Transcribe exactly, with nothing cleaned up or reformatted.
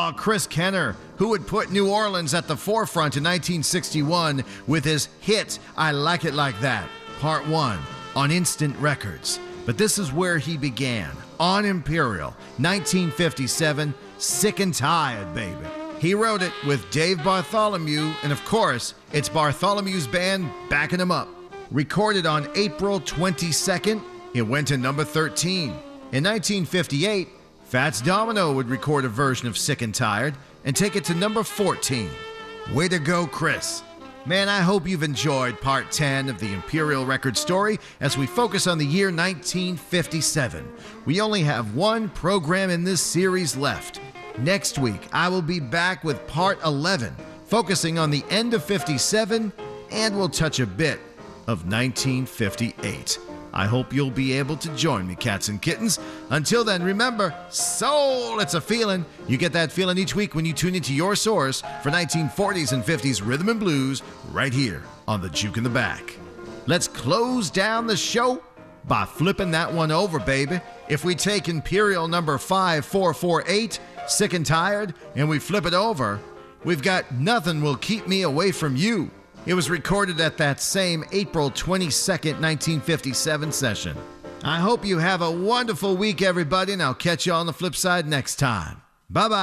Oh, Chris Kenner, who would put New Orleans at the forefront in nineteen sixty-one with his hit, I Like It Like That, Part one, on Instant Records. But this is where he began, on Imperial, nineteen fifty-seven, Sick and Tired, baby. He wrote it with Dave Bartholomew, and of course, it's Bartholomew's band backing him up. Recorded on April twenty-second, it went to number thirteen. In nineteen fifty-eight, Fats Domino would record a version of Sick and Tired and take it to number fourteen. Way to go, Chris. Man, I hope you've enjoyed part ten of the Imperial Record story as we focus on the year nineteen fifty-seven. We only have one program in this series left. Next week, I will be back with part eleven, focusing on the end of fifty-seven, and we'll touch a bit of nineteen fifty-eight. I hope you'll be able to join me, cats and kittens. Until then, remember, soul, it's a feeling. You get that feeling each week when you tune into your source for nineteen forties and fifties rhythm and blues right here on the Juke in the Back. Let's close down the show by flipping that one over, baby. If we take Imperial number five four four eight, Sick and Tired, and we flip it over, we've got Nothing Will Keep Me Away From You. It was recorded at that same April twenty-second, nineteen fifty-seven session. I hope you have a wonderful week, everybody, and I'll catch you on the flip side next time. Bye-bye.